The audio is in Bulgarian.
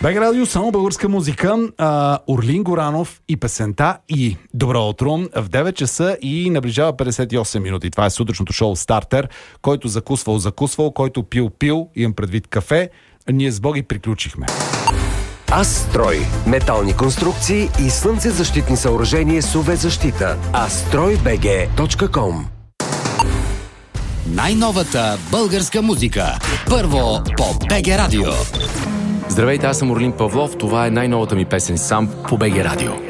БГ Радио, само българска музика. Орлин Горанов и песента И. Добро утро. В 9 часа и наближава 58 минути. Това е сутрешното шоу Стартер, който закусвал, който пил, имам предвид кафе. Ние с Боги приключихме. Астрой. Метални конструкции и слънцезащитни съоръжения с UV защита. astroybg.com. Най-новата българска музика. Първо по БГ Радио. Здравейте, аз съм Орлин Павлов. Това е най-новата ми песен сам по БГ Радио.